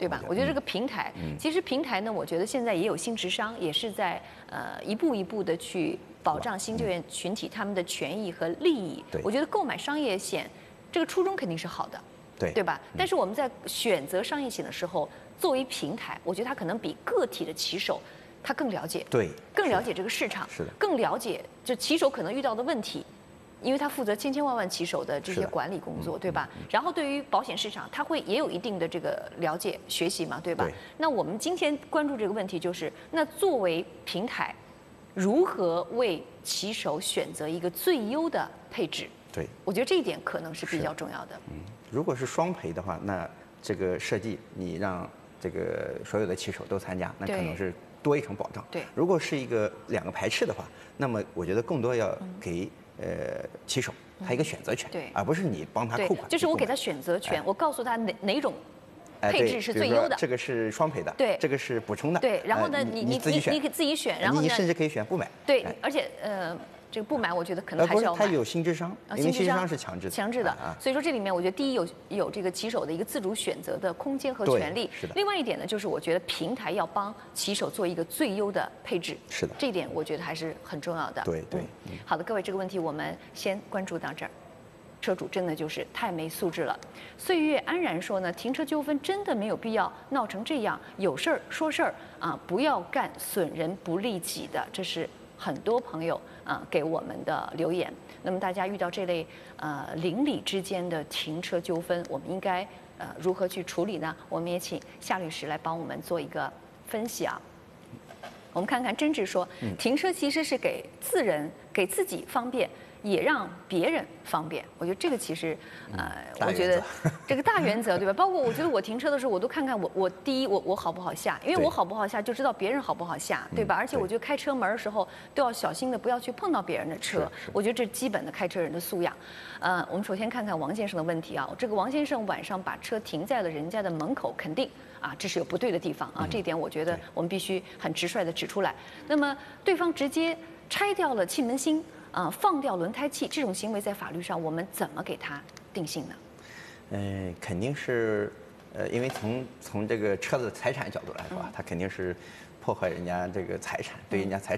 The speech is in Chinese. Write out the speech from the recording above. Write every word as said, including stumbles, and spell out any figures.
对吧？我觉得这个平台，其实平台呢，我觉得现在也有新职商，也是在呃一步一步的去保障新就业群体他们的权益和利益。我觉得购买商业险，这个初衷肯定是好的。 对对吧？但是我们在选择商业险的时候，作为平台，我觉得它可能比个体的骑手，他更了解， 对， 更了解这个市场， 是的， 更了解就骑手可能遇到的问题，因为他负责千千万万骑手的这些管理工作，对吧？然后对于保险市场，他会也有一定的这个了解、学习嘛，对吧？ 对。 那我们今天关注这个问题，就是那作为平台，如何为骑手选择一个最优的配置？ 对， 我觉得这一点可能是比较重要的。 嗯，如果是双赔的话，那这个设计你让这个所有的骑手都参加，那可能是多一层保障。 对， 如果是一个两个排斥的话，那么我觉得更多要给、嗯、呃骑手他一个选择权， 对， 而不是你帮他扣款。 就是我给他选择权， 哎、 我告诉他哪哪种配置是最优的。 这个是双赔的， 对， 这个是补充的， 对。然后呢， 呃、 你你自己选， 你可以自己选，然后你甚至可以选不买。 对，而且呃。这个不买，我觉得可能还是要买。 它有新智商，因为新智商是强制的。 强制的， 啊、 所以说这里面我觉得第一有有这个骑手的一个自主选择的空间和权利。 是的。 另外一点呢，就是我觉得平台要帮骑手做一个最优的配置。 是的。 这一点我觉得还是很重要的。 对对、 嗯。好的，各位，这个问题我们先关注到这儿。车主真的就是太没素质了。岁月安然说呢，停车纠纷真的没有必要闹成这样，有事儿说事儿啊，不要干损人不利己的，这是很多朋友啊、呃、给我们的留言。那么大家遇到这类呃邻里之间的停车纠纷，我们应该呃如何去处理呢？我们也请夏律师来帮我们做一个分析啊。我们看看真挚说，停车其实是给自人给自己方便，也让别人方便。我觉得这个其实，呃，我觉得这个大原则对吧？包括我觉得我停车的时候，我都看看我我第一我我好不好下，因为我好不好下就知道别人好不好下，对吧？而且我觉得开车门的时候都要小心的，不要去碰到别人的车。我觉得这是基本的开车人的素养。呃，我们首先看看王先生的问题啊，这个王先生晚上把车停在了人家的门口，肯定啊这是有不对的地方啊，这一点我觉得我们必须很直率的指出来。那么对方直接拆掉了气门芯。啊、呃，放掉轮胎器这种行为，在法律上我们怎么给它定性呢？ 嗯、呃，肯定是，呃，因为从从这个车子财产角度来说，它肯定是破坏人家这个财产，对人家财产。